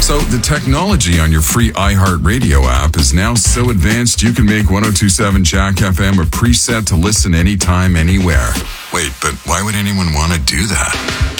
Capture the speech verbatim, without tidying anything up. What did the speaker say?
So the technology on your free iHeartRadio app is now so advanced you can make ten twenty-seven Jack F M a preset to listen anytime, anywhere. Wait, but why would anyone want to do that?